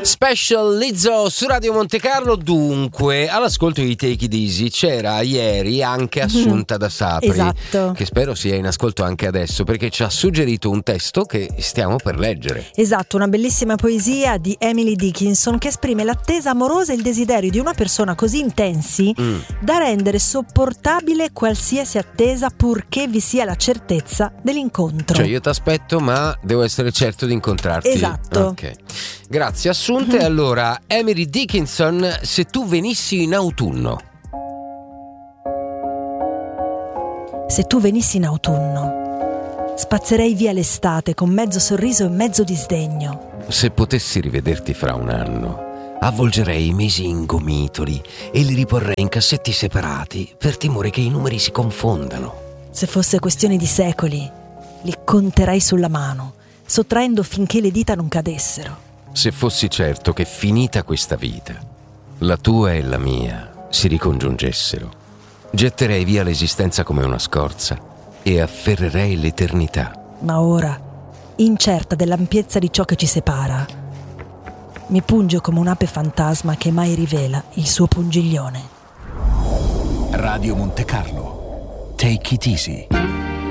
Special Lizzo su Radio Monte Carlo. Dunque, all'ascolto di Take It Easy c'era ieri anche Assunta da Sapri, esatto, che spero sia in ascolto anche adesso, perché ci ha suggerito un testo che stiamo per leggere. Esatto, una bellissima poesia di Emily Dickinson che esprime l'attesa amorosa e il desiderio di una persona così intensi da rendere sopportabile qualsiasi attesa, purché vi sia la certezza dell'incontro. Cioè io ti aspetto, ma devo essere certo di incontrarti. Esatto. Ok. Grazie Assunta. E allora, Emily Dickinson, se tu venissi in autunno. Se tu venissi in autunno, spazzerei via l'estate con mezzo sorriso e mezzo disdegno. Se potessi rivederti fra un anno, avvolgerei i mesi in gomitoli e li riporrei in cassetti separati per timore che i numeri si confondano. Se fosse questione di secoli, li conterei sulla mano, sottraendo finché le dita non cadessero. Se fossi certo che finita questa vita, la tua e la mia si ricongiungessero, getterei via l'esistenza come una scorza e afferrerei l'eternità. Ma ora, incerta dell'ampiezza di ciò che ci separa, mi pungio come un'ape fantasma che mai rivela il suo pungiglione. Radio Monte Carlo. Take it easy.